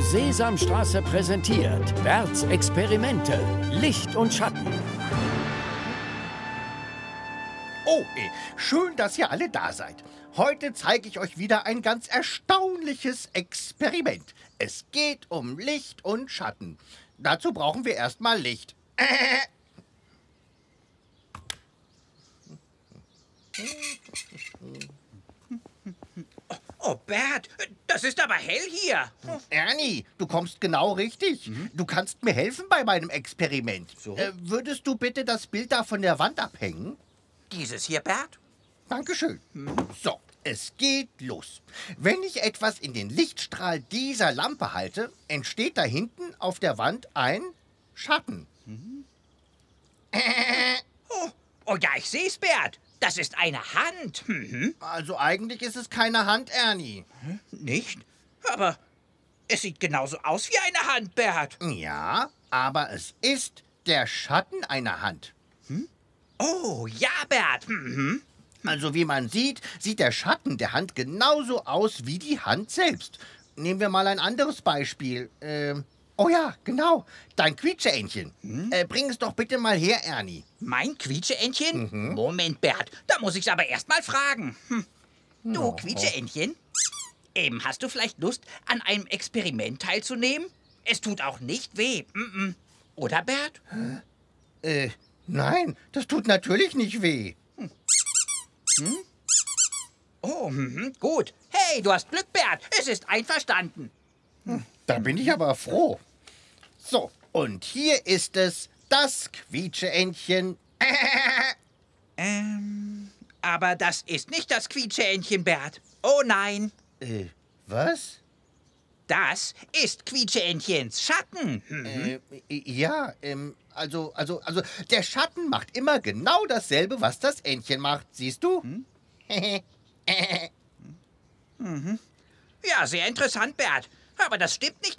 Sesamstraße präsentiert Berts Experimente. Licht und Schatten. Oh, schön, dass ihr alle da seid. Heute zeige ich euch wieder ein ganz erstaunliches Experiment. Es geht um Licht und Schatten. Dazu brauchen wir erstmal Licht. Oh, Bert, das ist aber hell hier. Ernie, du kommst genau richtig. Du kannst mir helfen bei meinem Experiment. So? Würdest du bitte das Bild da von der Wand abhängen? Dieses hier, Bert? Dankeschön. So, es geht los. Wenn ich etwas in den Lichtstrahl dieser Lampe halte, entsteht da hinten auf der Wand ein Schatten. Oh ja, ich seh's, Bert. Das ist eine Hand. Also eigentlich ist es keine Hand, Ernie. Nicht? Aber es sieht genauso aus wie eine Hand, Bert. Ja, aber es ist der Schatten einer Hand. Oh, ja, Bert. Also wie man sieht, sieht der Schatten der Hand genauso aus wie die Hand selbst. Nehmen wir mal ein anderes Beispiel. Oh ja, genau, dein Quietscheentchen. Bring es doch bitte mal her, Ernie. Mein Quietscheentchen? Moment, Bert, da muss ich's aber erst mal fragen. Du, Quietscheentchen, hast du vielleicht Lust, an einem Experiment teilzunehmen? Es tut auch nicht weh. Oder, Bert? Nein, das tut natürlich nicht weh. Oh, gut. Hey, du hast Glück, Bert. Es ist einverstanden. Da bin ich aber froh. So, und hier ist es, das Quietscheentchen. Aber das ist nicht das Quietscheentchen, Bert. Oh nein, Was? das ist Quietscheentchens Schatten. Ja, also, der Schatten macht immer genau dasselbe, was das Entchen macht. Siehst du? Ja, sehr interessant, Bert. Aber das stimmt nicht